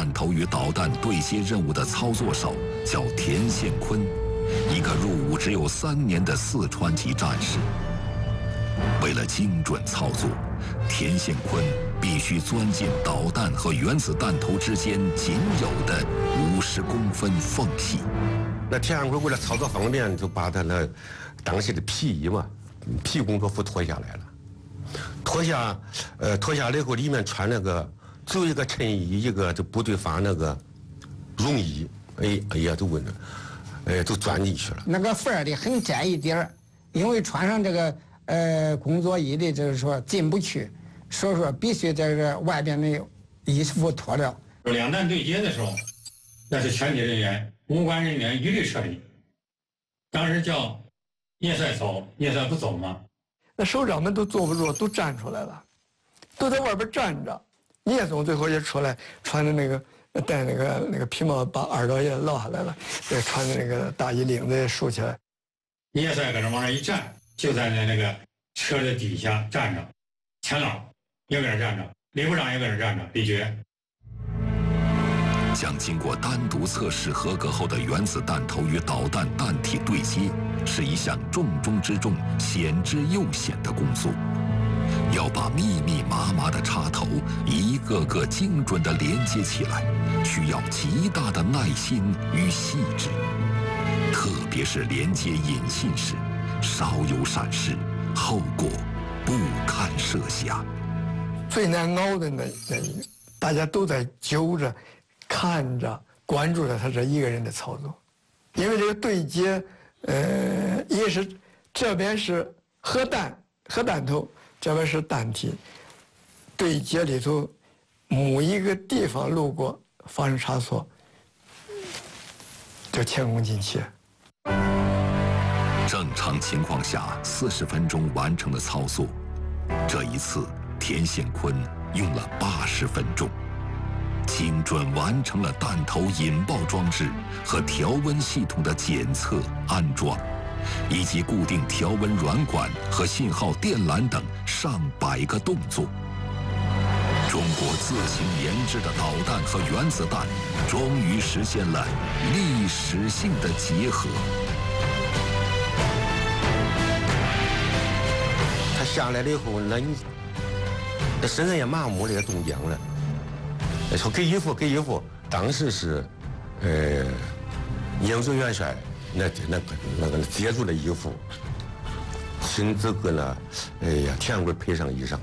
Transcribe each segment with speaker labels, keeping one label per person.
Speaker 1: 弹头与导弹对接任务的操作手叫田宪坤，一个入伍只有3年的四川籍战士。为了精准操作，田宪坤必须钻进导弹和原子弹头之间仅有的50公分缝隙。
Speaker 2: 那田宪坤为了操作方便，就把他那当时的皮衣嘛，皮工作服脱下来了。脱下来以后，里面穿那个只有一个衬衣，一个就部队发那个绒衣，哎呀，就问着，就钻进去了。
Speaker 3: 那个缝儿里很窄一点儿，因为穿上这个工作衣的，就是说进不去，所以说必须这个外边的衣服脱掉。
Speaker 4: 两弹对接的时候，那是全体人员、无关人员一律撤离。当时叫叶帅走，叶帅不走吗？
Speaker 5: 那首长们都坐不住，都站出来了，都在外边站着。聂总最后也出来，穿着那个戴那个皮帽，把耳朵也落下来了，也穿着那个大衣领子也竖起来。
Speaker 4: 叶帅搁这往那一站，就在那个车的底下站着，钱老也搁那站着，李部长也搁那站着，李觉。
Speaker 1: 将经过单独测试合格后的原子弹头与导弹弹体对接，是一项重中之重、险之又险的工作。要把密密麻麻的插头一个个精准地连接起来，需要极大的耐心与细致。特别是连接引信时，稍有闪失，后果不堪设想。
Speaker 5: 最难熬的那大家都在揪着、看着、关注着他这一个人的操作，因为这个对接，也是这边是核弹头，这边是弹体，对接里头某一个地方路过发生差错，就前功尽弃。
Speaker 1: 正常情况下40分钟完成的操作，这一次田宪坤用了80分钟，精准完成了弹头引爆装置和调温系统的检测安装，以及固定调温软管和信号电缆等上百个动作。中国自行研制的导弹和原子弹终于实现了历史性的结合。
Speaker 2: 他下来了以后，那身上也麻木了，也冻僵了。说给衣服，当时是，英总元帅那个接住了衣服，亲自给那，田棍配上衣裳了。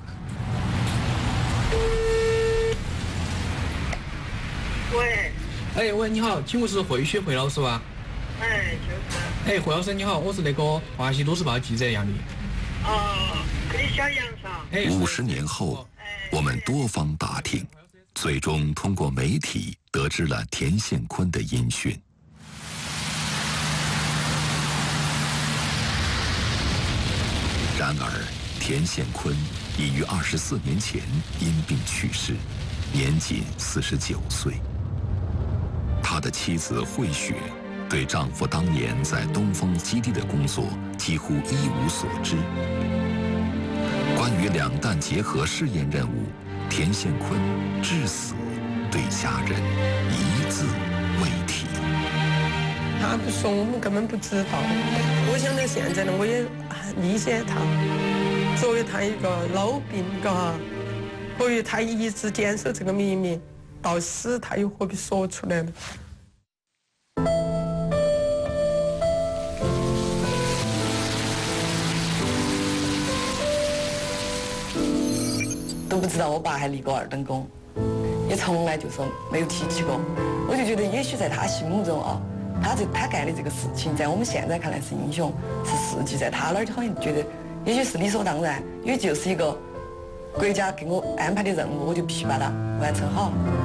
Speaker 6: 喂，喂，你好，请问是惠雪惠老师吧？就是。惠老师你好，我是那个华西都市报记者杨丽。
Speaker 7: 可以小杨上。
Speaker 1: 50年后，我们多方打听，最终通过媒体得知了田宪坤的音讯。然而，田宪坤已于24年前因病去世，年仅49岁。他的妻子惠雪对丈夫当年在东风基地的工作几乎一无所知。关于两弹结合试验任务，田宪坤至死对家人一字未提。
Speaker 7: 他不说，我们根本不知道。我想到现在呢，我也理解他。作为他一个老兵，由于他一直坚守这个秘密，到死他又何必说出来呢？
Speaker 8: 都不知道我爸还立过2等功，也从来就说没有提起过。我就觉得，也许在他心目中啊，他干的这个事情，在我们现在看来是英雄，是事迹，在他那儿就好像觉得，也许是理所当然，因为就是一个国家给我安排的任务，我就必须把它完成好。